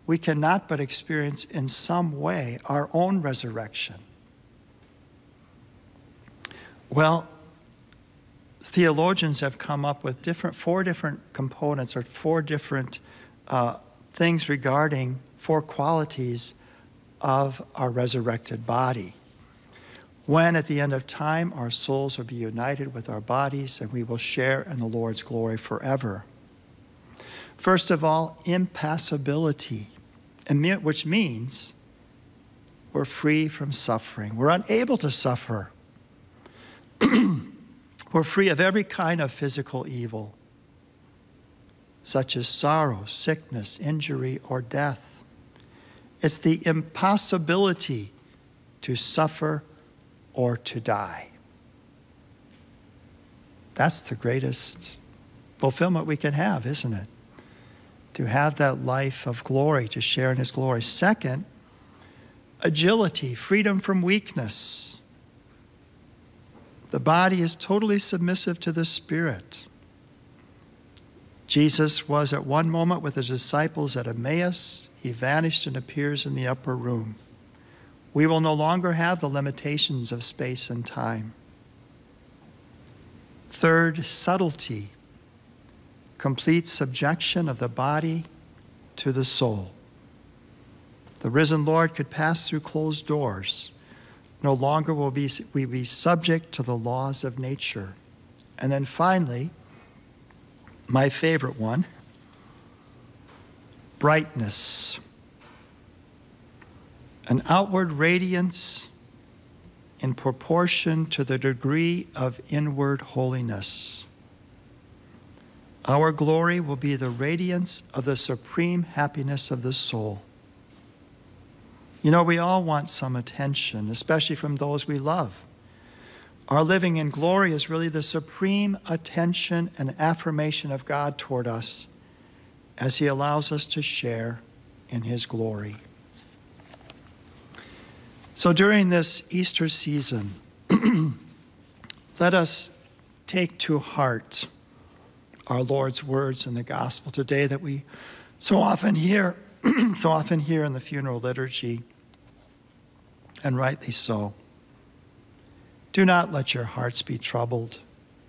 we cannot but experience in some way our own resurrection. Well, theologians have come up with four different components or four different things regarding four qualities of our resurrected body. When at the end of time our souls will be united with our bodies and we will share in the Lord's glory forever. First of all, impassibility, which means we're free from suffering. We're unable to suffer. We're free of every kind of physical evil, such as sorrow, sickness, injury, or death. It's the impossibility to suffer or to die. That's the greatest fulfillment we can have, isn't it? To have that life of glory, to share in his glory. Second, agility, freedom from weakness. The body is totally submissive to the Spirit. Jesus was at one moment with his disciples at Emmaus. He vanished and appears in the upper room. We will no longer have the limitations of space and time. Third, subtlety, complete subjection of the body to the soul. The risen Lord could pass through closed doors. No longer will we be subject to the laws of nature. And then finally, my favorite one, brightness. An outward radiance in proportion to the degree of inward holiness. Our glory will be the radiance of the supreme happiness of the soul. You know, we all want some attention, especially from those we love. Our living in glory is really the supreme attention and affirmation of God toward us as he allows us to share in his glory. So during this Easter season, let us take to heart our Lord's words in the gospel today that we so often hear in the funeral liturgy, and rightly so. Do not let your hearts be troubled.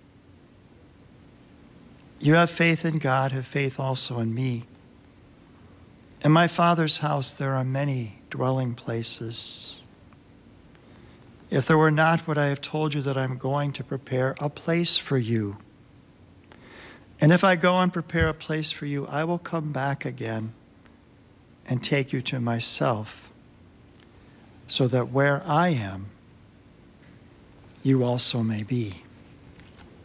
You have faith in God, have faith also in me. In my Father's house there are many dwelling places. If there were not what I have told you, that I'm going to prepare a place for you. And if I go and prepare a place for you, I will come back again and take you to myself, so that where I am, you also may be.